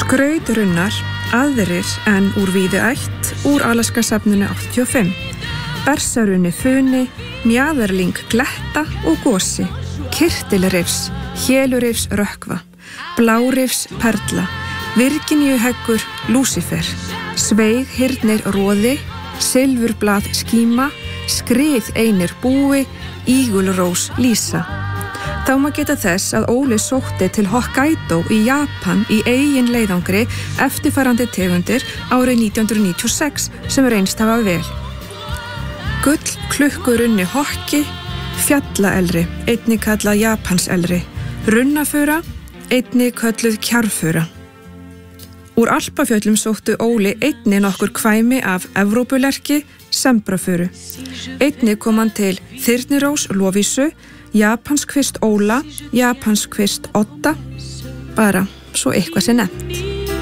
Skrautrunnar, aðrir en úr víðuætt, úr Alaskasafninu 85. Bersarunni funi, mjaðarling gletta og gosi, kirtilrifs, hélurifs rökkva, blárifs perla, Virginíuheggur Lúsifer, sveig hirnir roði, silfurblað skíma, skrið einir búi, ígulrós lísa. Þá má geta þess að Óli sótti til Hokkaido í Japan í eigin leiðangri eftirfarandi tegundir árið 1996 sem reynst hafa vel. Gull klukkurunni hokki, fjallaelri, einnig kallað japanselri, runnafura, einnig kölluð kjarfura. Úr Alpafjöllum sóttu Óli einnig nokkur kvæmi af Evrópulerki, sembrafuru. Einnig kom hann til þyrnirós Lovísu, japanskvist Óla, japanskvist Odda, bara svo eitthvað sé nefnt.